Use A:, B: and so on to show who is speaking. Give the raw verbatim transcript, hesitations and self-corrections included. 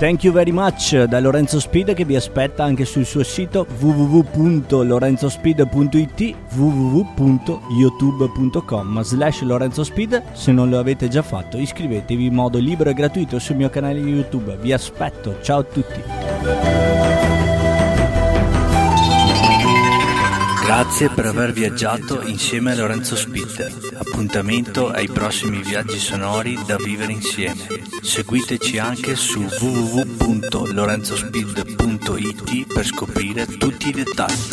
A: Thank you very much da Lorenzo Speed, che vi aspetta anche sul suo sito w w w punto lorenzo speed punto i t, w w w punto youtube punto com slash Lorenzo Speed. Se non lo avete già fatto, iscrivetevi in modo libero e gratuito sul mio canale YouTube. Vi aspetto, ciao a tutti. Grazie per aver viaggiato insieme a Lorenzo Speed. Appuntamento ai prossimi viaggi sonori da vivere insieme. Seguiteci anche su w w w punto lorenzo speed punto i t per scoprire tutti i dettagli.